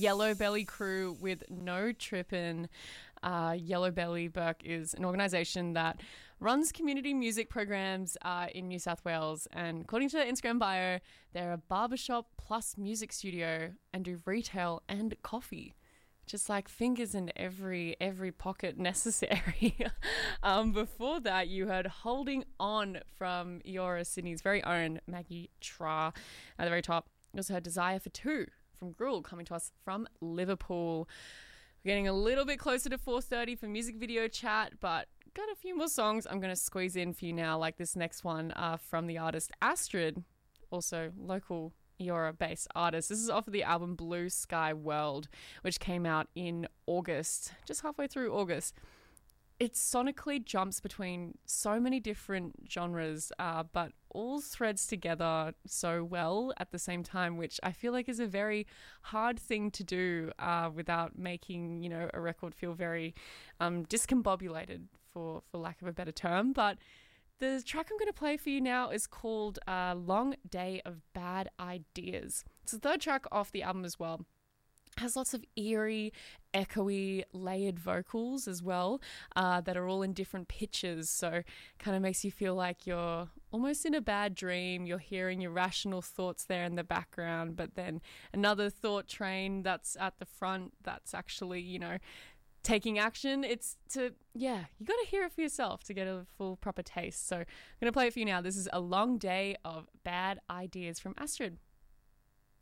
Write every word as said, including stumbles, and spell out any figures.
Yellow Belly Crew with No Trippin'. Uh, Yellow Belly Burke is an organisation that runs community music programs uh, in New South Wales, and according to their Instagram bio, they're a barbershop plus music studio and do retail and coffee. Just like fingers in every every pocket necessary. um, before that, you heard Holding On from Eora Sydney's very own Maggie Tra at the very top. You also heard Desire for Two from Gruel, coming to us from Liverpool. We're getting a little bit closer to four thirty for music video chat, but got a few more songs I'm going to squeeze in for you now, like this next one uh, from the artist Astrid, also local Eora-based artist. This is off of the album Blue Sky World, which came out in August, just halfway through August. It sonically jumps between so many different genres, uh, but all threads together so well at the same time, which I feel like is a very hard thing to do uh, without making, you know, a record feel very um, discombobulated, for, for lack of a better term. But the track I'm going to play for you now is called uh, Long Day of Bad Ideas. It's the third track off the album as well. It has lots of eerie, echoey, layered vocals as well uh, that are all in different pitches. So kind of makes you feel like you're almost in a bad dream. You're hearing your rational thoughts there in the background, but then another thought train that's at the front that's actually, you know, taking action. It's to, yeah, you got to hear it for yourself to get a full proper taste. So I'm going to play it for you now. This is A Long Day of Bad Ideas from Astrid.